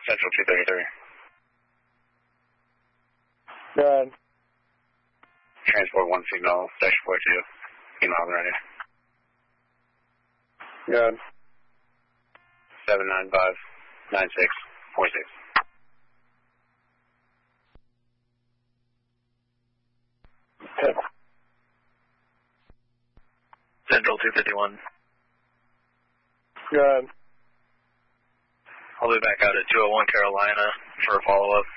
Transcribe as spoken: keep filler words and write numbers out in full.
Central two thirty-three. Go ahead. Transport one signal, dash four two. Be miles ready. Go ahead. seven nine five nine six four six. Okay. Central two fifty-one. Go ahead. I'll be back out at two oh one Carolina for a follow-up.